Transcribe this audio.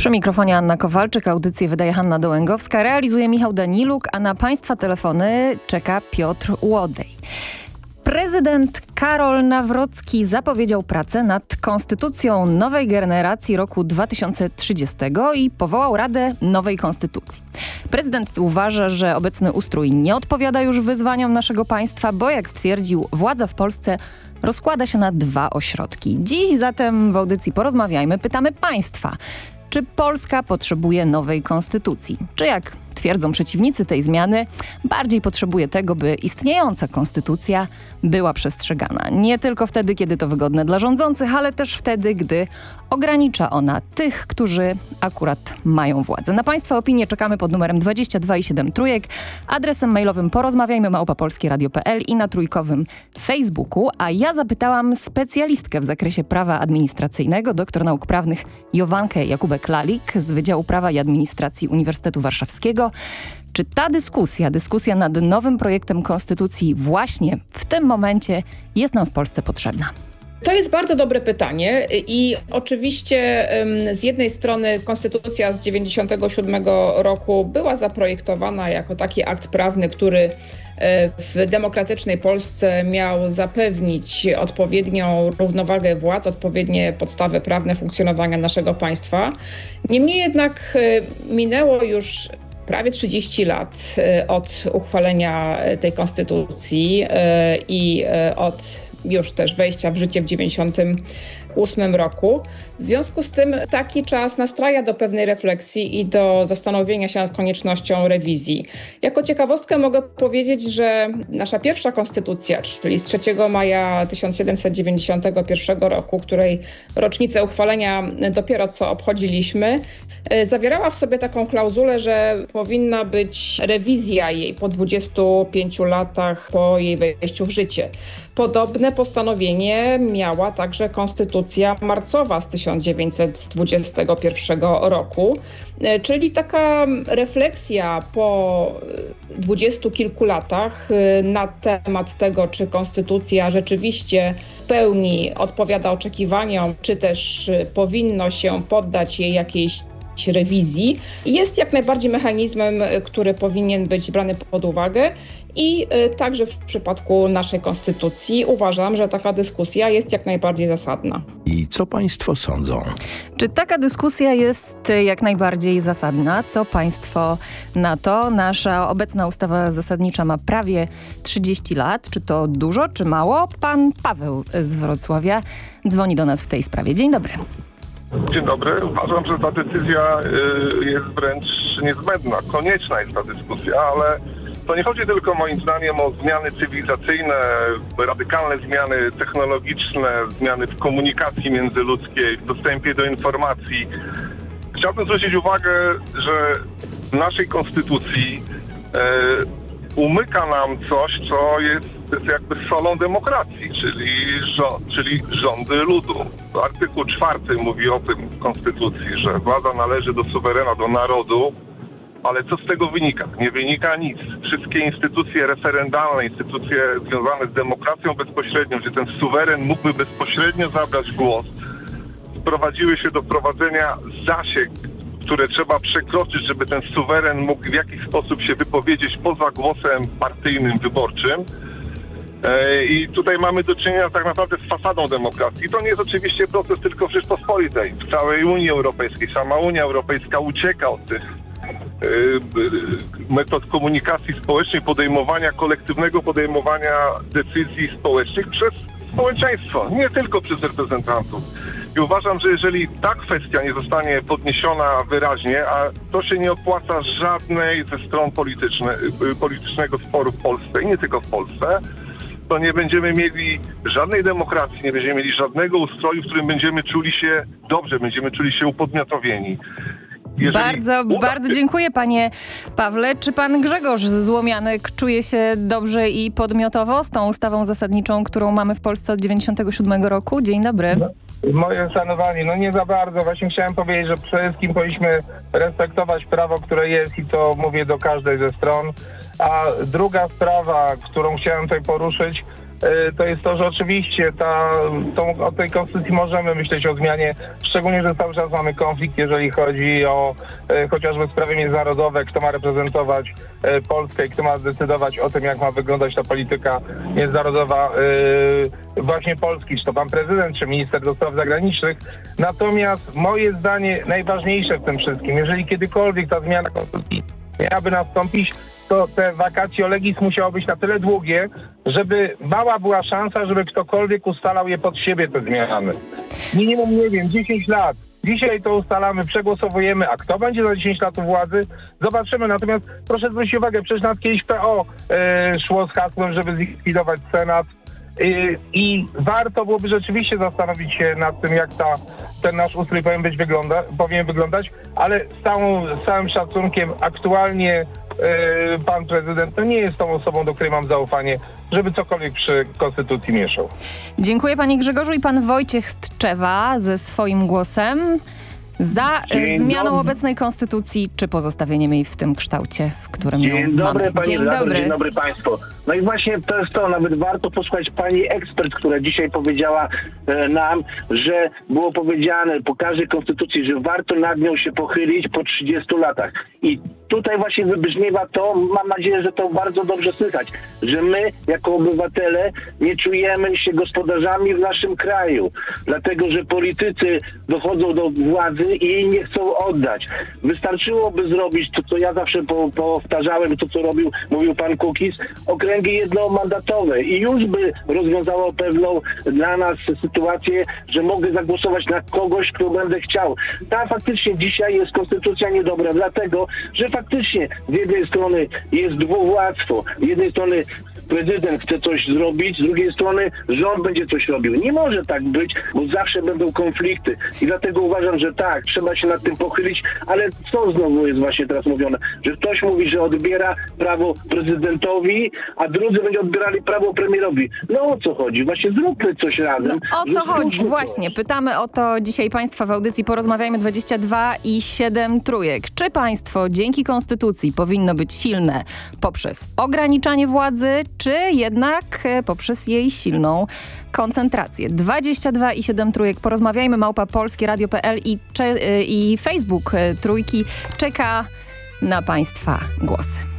Przy mikrofonie Anna Kowalczyk, audycję wydaje Hanna Dołęgowska, realizuje Michał Daniluk, a na Państwa telefony czeka Piotr Łodej. Prezydent Karol Nawrocki zapowiedział pracę nad konstytucją nowej generacji roku 2030 i powołał Radę Nowej Konstytucji. Prezydent uważa, że obecny ustrój nie odpowiada już wyzwaniom naszego państwa, bo jak stwierdził, władza w Polsce rozkłada się na dwa ośrodki. Dziś zatem w audycji Porozmawiajmy pytamy Państwa, czy Polska potrzebuje nowej konstytucji? Czy jak twierdzą przeciwnicy tej zmiany, bardziej potrzebuje tego, by istniejąca konstytucja była przestrzegana. Nie tylko wtedy, kiedy to wygodne dla rządzących, ale też wtedy, gdy ogranicza ona tych, którzy akurat mają władzę. Na Państwa opinie czekamy pod numerem 22 i 7 trójek, adresem mailowym porozmawiajmy@polskieradio.pl i na trójkowym Facebooku. A ja zapytałam specjalistkę w zakresie prawa administracyjnego, doktor nauk prawnych Jowankę Jakubek-Lalik z Wydziału Prawa i Administracji Uniwersytetu Warszawskiego. Czy ta dyskusja nad nowym projektem konstytucji właśnie w tym momencie jest nam w Polsce potrzebna? To jest bardzo dobre pytanie i oczywiście z jednej strony konstytucja z 1997 roku była zaprojektowana jako taki akt prawny, który w demokratycznej Polsce miał zapewnić odpowiednią równowagę władz, odpowiednie podstawy prawne funkcjonowania naszego państwa. Niemniej jednak minęło już prawie 30 lat od uchwalenia tej konstytucji i od już też wejścia w życie w 1998 roku. W związku z tym taki czas nastraja do pewnej refleksji i do zastanowienia się nad koniecznością rewizji. Jako ciekawostkę mogę powiedzieć, że nasza pierwsza konstytucja, czyli z 3 maja 1791 roku, której rocznicę uchwalenia dopiero co obchodziliśmy, zawierała w sobie taką klauzulę, że powinna być rewizja jej po 25 latach po jej wejściu w życie. Podobne postanowienie miała także konstytucja marcowa z 1921 roku, czyli taka refleksja po 20 kilku latach na temat tego, czy konstytucja rzeczywiście w pełni odpowiada oczekiwaniom, czy też powinno się poddać jej jakiejś rewizji, jest jak najbardziej mechanizmem, który powinien być brany pod uwagę i także w przypadku naszej konstytucji uważam, że taka dyskusja jest jak najbardziej zasadna. I co Państwo sądzą? Czy taka dyskusja jest jak najbardziej zasadna? Co Państwo na to? Nasza obecna ustawa zasadnicza ma prawie 30 lat. Czy to dużo, czy mało? Pan Paweł z Wrocławia dzwoni do nas w tej sprawie. Dzień dobry. Dzień dobry. Uważam, że ta decyzja jest wręcz niezbędna. Konieczna jest ta dyskusja, ale to nie chodzi tylko moim zdaniem o zmiany cywilizacyjne, radykalne zmiany technologiczne, zmiany w komunikacji międzyludzkiej, w dostępie do informacji. Chciałbym zwrócić uwagę, że w naszej konstytucji umyka nam coś, co jest jakby solą demokracji, czyli rządy ludu. Artykuł 4 mówi o tym w Konstytucji, że władza należy do suwerena, do narodu, ale co z tego wynika? Nie wynika nic. Wszystkie instytucje referendalne, instytucje związane z demokracją bezpośrednią, gdzie ten suweren mógłby bezpośrednio zabrać głos, sprowadziły się do wprowadzenia zasięg, które trzeba przekroczyć, żeby ten suweren mógł w jakiś sposób się wypowiedzieć poza głosem partyjnym, wyborczym. I tutaj mamy do czynienia tak naprawdę z fasadą demokracji. To nie jest oczywiście proces tylko w Rzeczpospolitej. W całej Unii Europejskiej. Sama Unia Europejska ucieka od tych metod komunikacji społecznej, kolektywnego podejmowania decyzji społecznych przez społeczeństwo, nie tylko przez reprezentantów. I uważam, że jeżeli ta kwestia nie zostanie podniesiona wyraźnie, a to się nie opłaca żadnej ze stron politycznego sporu w Polsce i nie tylko w Polsce, to nie będziemy mieli żadnej demokracji, nie będziemy mieli żadnego ustroju, w którym będziemy czuli się dobrze, będziemy czuli się upodmiotowieni. Bardzo dziękuję, panie Pawle. Czy pan Grzegorz Złomianek czuje się dobrze i podmiotowo z tą ustawą zasadniczą, którą mamy w Polsce od 1997 roku? Dzień dobry. Moje szanowanie, nie za bardzo. Właśnie chciałem powiedzieć, że przede wszystkim powinniśmy respektować prawo, które jest i to mówię do każdej ze stron. A druga sprawa, którą chciałem tutaj poruszyć, to jest to, że oczywiście o tej konstytucji możemy myśleć o zmianie, szczególnie, że cały czas mamy konflikt, jeżeli chodzi o chociażby sprawy międzynarodowe, kto ma reprezentować Polskę i kto ma decydować o tym, jak ma wyglądać ta polityka międzynarodowa właśnie Polski, czy to pan prezydent, czy minister do spraw zagranicznych. Natomiast moje zdanie najważniejsze w tym wszystkim, jeżeli kiedykolwiek ta zmiana konstytucji miałaby nastąpić, to te vacatio legis musiało być na tyle długie, żeby mała była szansa, żeby ktokolwiek ustalał je pod siebie, te zmiany. Minimum, nie wiem, 10 lat. Dzisiaj to ustalamy, przegłosowujemy, a kto będzie za 10 lat u władzy? Zobaczymy. Natomiast proszę zwrócić uwagę, przecież nawet kiedyś PO szło z hasłem, żeby zlikwidować Senat. I warto byłoby rzeczywiście zastanowić się nad tym, jak ten nasz ustrój powinien wyglądać, ale z całym szacunkiem aktualnie pan prezydent to nie jest tą osobą, do której mam zaufanie, żeby cokolwiek przy konstytucji mieszał. Dziękuję panie Grzegorzu i pan Wojciech z Tczewa ze swoim głosem za zmianą obecnej konstytucji, czy pozostawieniem jej w tym kształcie, w którym ją mamy. Dzień dobry, Dzień dobry. Dzień dobry państwu. No i właśnie to jest to, nawet warto posłuchać pani ekspert, która dzisiaj powiedziała nam, że było powiedziane po każdej konstytucji, że warto nad nią się pochylić po 30 latach. I tutaj właśnie wybrzmiewa to, mam nadzieję, że to bardzo dobrze słychać, że my jako obywatele nie czujemy się gospodarzami w naszym kraju, dlatego że politycy dochodzą do władzy i jej nie chcą oddać. Wystarczyłoby zrobić to, co ja zawsze powtarzałem, to co mówił pan Kukiz, okręgi jednomandatowe i już by rozwiązało pewną dla nas sytuację, że mogę zagłosować na kogoś, kto będę chciał. Faktycznie dzisiaj jest konstytucja niedobra, dlatego, że faktycznie z jednej strony jest dwuwładztwo, z jednej strony prezydent chce coś zrobić, z drugiej strony rząd będzie coś robił. Nie może tak być, bo zawsze będą konflikty. I dlatego uważam, że tak, trzeba się nad tym pochylić, ale co znowu jest właśnie teraz mówione? Że ktoś mówi, że odbiera prawo prezydentowi, a drudzy będą odbierali prawo premierowi. No o co chodzi? Właśnie zróbmy coś razem. No, o co chodzi? Właśnie, pytamy o to dzisiaj państwa w audycji Porozmawiajmy 22 i 7 trójek. Czy państwo dzięki konstytucji powinno być silne poprzez ograniczanie władzy, czy jednak poprzez jej silną koncentrację? 22 i 7 trójek. Porozmawiajmy @polskieradio.pl i Facebook Trójki czeka na państwa głosy.